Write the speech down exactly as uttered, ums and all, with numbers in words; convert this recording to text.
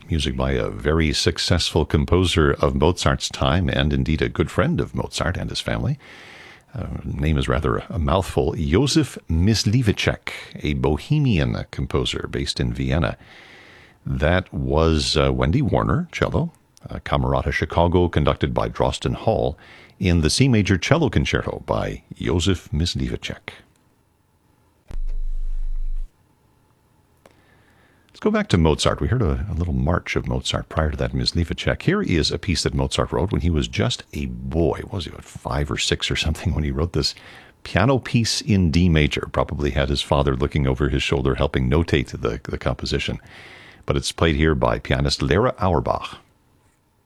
music by a very successful composer of Mozart's time and indeed a good friend of Mozart and his family. Uh, name is rather a mouthful. Josef Mysliveček, a Bohemian composer based in Vienna. That was uh, Wendy Warner, cello, uh, Camerata Chicago, conducted by Drosten Hall, in the C major cello concerto by Josef Mysliveček. Let's go back to Mozart. We heard a, a little march of Mozart prior to that, Mysliveček. Here is a piece that Mozart wrote when he was just a boy. What was he, what, five or six or something when he wrote this piano piece in D major? Probably had his father looking over his shoulder helping notate the, the composition. But it's played here by pianist Lera Auerbach.